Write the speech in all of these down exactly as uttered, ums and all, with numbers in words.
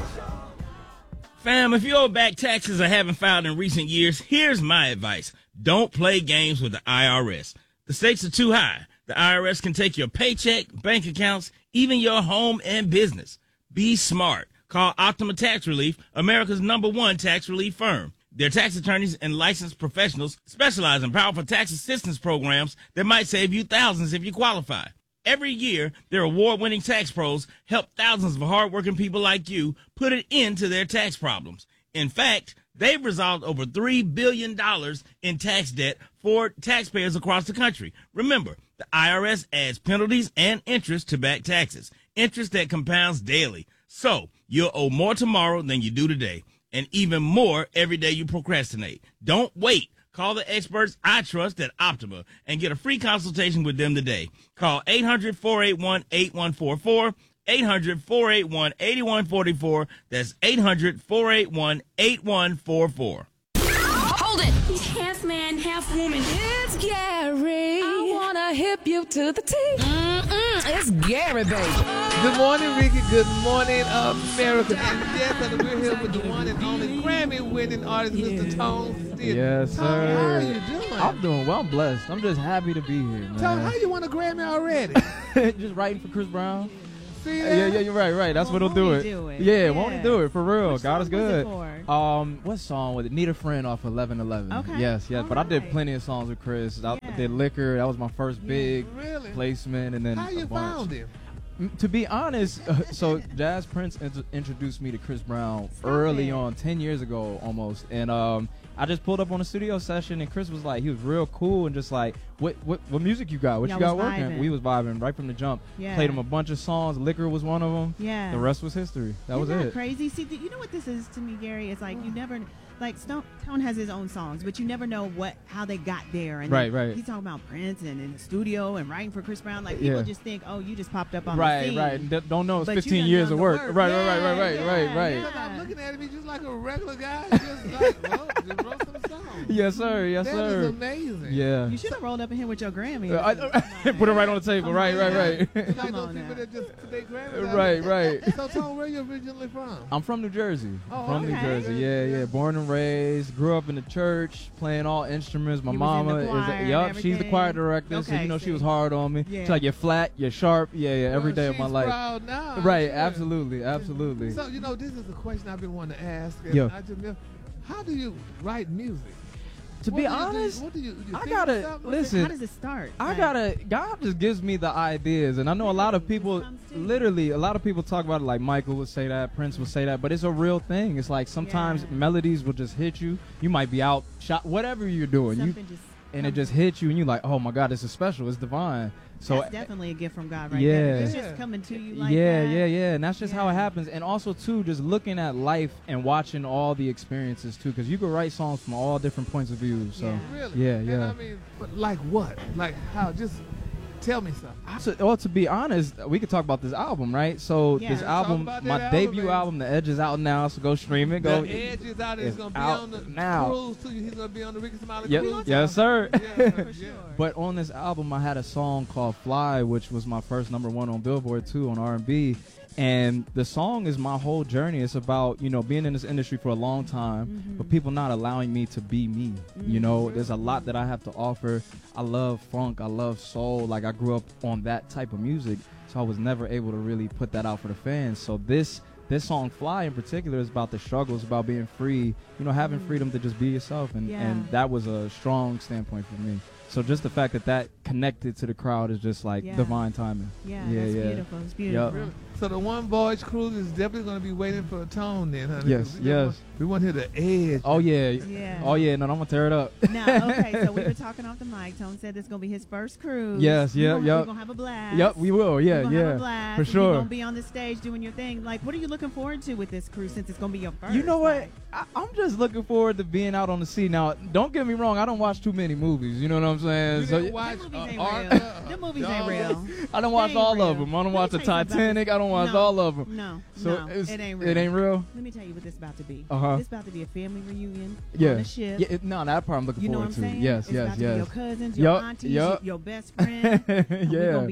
Fam, if you owe back taxes or haven't filed in recent years, here's my advice. Don't play games with the I R S. The stakes are too high. The I R S can take your paycheck, bank accounts, even your home and business. Be smart. Call Optima Tax Relief, America's number one tax relief firm. Their tax attorneys and licensed professionals specialize in powerful tax assistance programs that might save you thousands if you qualify. Every year, their award-winning tax pros help thousands of hardworking people like you put an end to their tax problems. In fact, they've resolved over three billion dollars in tax debt for taxpayers across the country. Remember, the I R S adds penalties and interest to back taxes, interest that compounds daily. So, you'll owe more tomorrow than you do today, and even more every day you procrastinate. Don't wait. Call the experts I trust at Optima and get a free consultation with them today. Call eight hundred, four eight one, eight one four four, eight hundred, four eight one, eight one four four. That's eight hundred, four eight one, eight one four four. Hold it! He's half man, half woman. It's Gary. I want to hip you to the T. Mm-mm, it's Gary, baby. Good morning, Ricky. Good morning, America. And yes, and we're here with the one and only Grammy-winning artist, Yeah. Mister Tone Stith. Yes, Tone, sir. how are you doing? I'm doing well. I'm blessed. I'm just happy to be here, man. Tone, how you won a Grammy already? Just writing for Chris Brown. See that? Yeah, yeah, you're right, right. That's Well, what'll do won't it. he do it? Yeah, Yeah. won't he do it for real? Which God is song was good. it for? Um, what song was it? Need a Friend off eleven eleven. Okay. Yes, yes. All But I did right. plenty of songs with Chris. I Yeah. did Liquor. That was my first Yeah. big Really? placement, and then How a you bunch. found him? M- To be honest, uh, so Jazz Prince int- introduced me to Chris Brown early it. on, ten years ago almost, and um, I just pulled up on a studio session, and Chris was like, he was real cool, and just like, what what what music you got? What Y'all you got was working? vibing. We was vibing right from the jump. Yeah. Played him a bunch of songs. Liquor was one of them. Yeah. The rest was history. That was Isn't that it. crazy? See, th- you know what this is to me, Gary? It's like you never, like Stone Tone has his own songs, but you never know what how they got there. And Right, then right. He's talking about Prince and in the studio and writing for Chris Brown. Like people Yeah. just think, oh, you just popped up on the Right, scene. right. And d- don't know it's But you fifteen done years done of the work. work. Right, Yeah, right, right, right, yeah, right, right. Because I'm looking at him, he's just like a regular guy. Just like, well, just wrote some songs. Yes, sir. Yes, That sir. is amazing. Yeah. You should have rolled up in here with your Grammy. Uh, I- put it right on the table. Come Right, on right, now. right. It's like Come those on people now. that just they Grammys out. Right, right. So, Tone, where you originally from? I'm from New Jersey. Oh, from New okay. Jersey. Yeah, yeah. Born and raised. Grew up in the church, playing all instruments. My You was in the mama choir is. and Yup, she's the everything? choir director, so Okay, you know she see. was hard on me. Yeah. She's like, you're flat, you're sharp. Yeah, yeah. Every Well, day of my she's life. proud now, I'm Right. sure. Absolutely. Absolutely. So, you know, this is a question I've been wanting to ask. And Yeah. I just never, how do you write music? To What be do you do? honest, what do you, you I think gotta- of something? listen. How does it start? I Like, gotta. God just gives me the ideas, and I know a lot of people. Comes to you. Literally, a lot of people talk about it. Like Michael would say that, Prince would say that, but it's a real thing. It's like sometimes Yeah. melodies will just hit you. You might be out, shot, whatever you're doing, you, something just and it comes- just hits you, and you're like, oh my God, this is special. It's divine. So that's definitely a gift from God, right Yeah. there. It's Yeah. just coming to you like yeah, that. yeah, yeah, and that's just how it Yeah. happens. And also too, just looking at life and watching all the experiences too, because you can write songs from all different points of view. So. Yeah. Really? Yeah, And yeah. I mean, but like what? Like how? Just tell me something. So, well, to be honest, we could talk about this album, right? So Yeah. this Talk album, about that my album, debut baby. album, The Edge is out now, so go stream it. Go. The Edge is out. It's it's gonna be out on the now. cruise too. He's gonna be on the Ricky Smiley Yep. cruise. Yes, sir. Yeah, For yeah. sure. But on this album, I had a song called "Fly," which was my first number one on Billboard too on R and B. And the song is my whole journey. It's about, you know, being in this industry for a long time, Mhm. but people not allowing me to be me. You know, there's a lot that I have to offer. I love funk. I love soul. Like I grew up on that type of music, so I was never able to really put that out for the fans. So this this song "Fly" in particular is about the struggles, about being free. You know, having freedom to just be yourself, and Yeah. and that was a strong standpoint for me. So just the fact that that connected to the crowd is just like Yeah. divine timing. Yeah, Yeah, that's yeah. beautiful. It's beautiful. Really? So the one voyage cruise is definitely going to be waiting for a Tone then, honey. 'cause Yes, we don't yes. Want, we want to hear the Edge. Oh yeah. Yeah. Oh yeah. No, I'm gonna tear it up. Now, okay, so we were talking off the mic. Tone said this is gonna be his first cruise. Yes, We yeah, gonna- yeah. We're gonna have a blast. Yep, we will. We're Yeah, gonna have a yeah, blast, for and sure. You're gonna be on the stage doing your thing. Like, what are you looking forward to with this cruise since it's gonna be your first? You know what? Like, I, I'm just looking forward to being out on the sea. Now, don't get me wrong. I don't watch too many movies. You know what I'm saying? You So didn't watch Them movies uh, ain't Arthur, real. Them movies Dog. ain't real. I don't They watch ain't all real. of them. I don't Let me watch the tell you something about Titanic. this. I don't watch No, all of them. No, So no, it's- it ain't real. It ain't real. Let me tell you what this about to be. Uh-huh. It's about to be a family reunion Yeah. on a ship. Yeah. It, no, that part I'm looking You know what forward I'm to. saying? Yes, it's yes, about to be yes. your cousins, your Yup, aunties, yup. your, your best friend. And we're Yeah. gonna be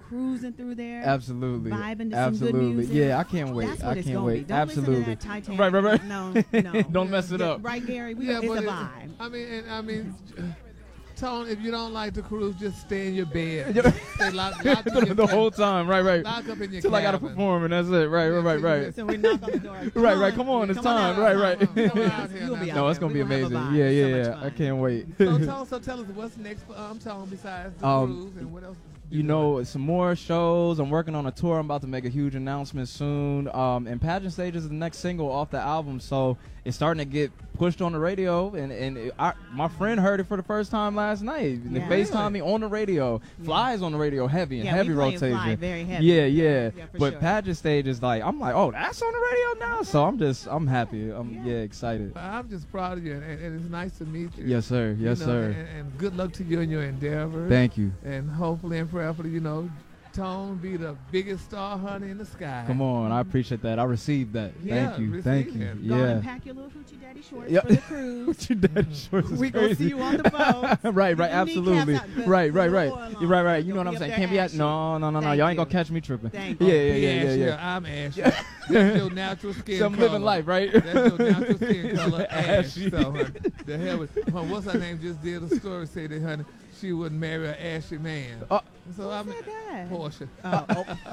cruising through there, Absolutely. vibing to Absolutely. some good music. Yeah, I can't wait. That's I what it's can't gonna wait. Be. Don't Absolutely. listen to that Titanic. Right, right, right. No, no. Don't mess it up. Right, Gary? We, Yeah, it's but a it- vibe. I mean, and I mean, Tone, if you don't like to cruise, just stay in your bed. Stay locked, locked in the, your the cabin. whole time. Right, right. Lock up in your Till I gotta cabin. perform, and that's it. Right, right, right, right. So we knock on the door. Come Right, on. right. Come on, it's Come on time. out. Right, right. Come on out here You'll now. be out No, it's there. gonna be We're gonna amazing. have a vibe. Yeah, So yeah, much yeah. I fun. can't wait. So tell, so tell us what's next for um, Tone besides the Um, cruise and what else? You know, some more shows. I'm working on a tour. I'm about to make a huge announcement soon. Um, and Pageant Stage is the next single off the album, so it's starting to get pushed on the radio. And and it, I, my friend heard it for the first time last night. They Yeah. FaceTimed me on the radio. Fly is on the radio, heavy and Yeah, we heavy playing rotation. Fly very heavy. Yeah, yeah. Yeah, for but sure. Pageant Stage is like, I'm like, oh, that's on the radio now. So I'm just, I'm happy. I'm yeah, Yeah. excited. I'm just proud of you, and, and it's nice to meet you. Yes, sir. You Yes, know, sir. And, and good luck to you in your endeavors. Thank you. And hopefully and prayerfully, you know, Tone be the biggest star hunter in the sky. Come on, I appreciate that. I received that. Yeah, Thank you. receive Thank it. you. Go Yeah. and pack your little hoochie daddy shorts Yeah. for the cruise. What your daddy shorts is We gonna crazy. see you on the boat. right, right, Your absolutely. kneecaps out, the- Right, the right, right. lower You're right, right. line. You know what You'll I'm be saying? up Can't there be at ashy. no, no, no, no. Thank Y'all ain't you. gonna catch me tripping. Thank yeah, you. yeah, yeah, Be yeah, ashy, yeah. I'm ashy. That's your natural skin So I'm color. living life, right? That's your natural skin color, ash. Ashy. So, honey, the hell with, honey, what's her name? Just did a story say that, honey, she wouldn't marry an ashy man. Uh, so I'm said that? Portia. Oh,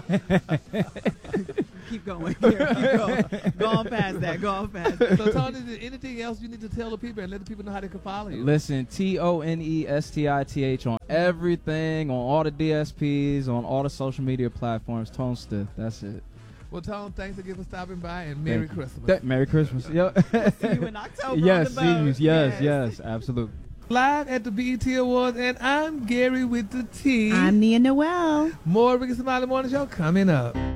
oh. Keep going. Here, keep going. Go on past that. Go on past that. So, Tony, is there anything else you need to tell the people and let the people know how they can follow you? Listen, T O N E S T I T H on everything, on all the D S Ps, on all the social media platforms. Tone Stiff. That's it. Well, Tone, thanks again for stopping by, and Merry Thank you. Christmas. Th- Merry Christmas. Yep. See you in October. yes, on the see you. boat. Yes, yes, yes, absolutely. Live at the B E T Awards, and I'm Gary with the T. I'm Nia Noel. More Ricky Smiley Morning Show coming up.